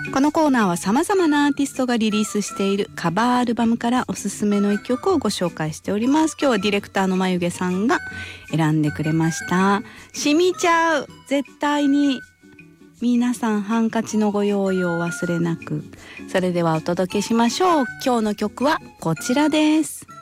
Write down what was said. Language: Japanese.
このコーナーは様々なアーティストがリリースしているカバーアルバムからおすすめの一曲をご紹介しております。今日はディレクターの眉毛さんが選んでくれました。染みちゃう、絶対に。皆さんハンカチのご用意をお忘れなく。それではお届けしましょう。今日の曲はこちらです。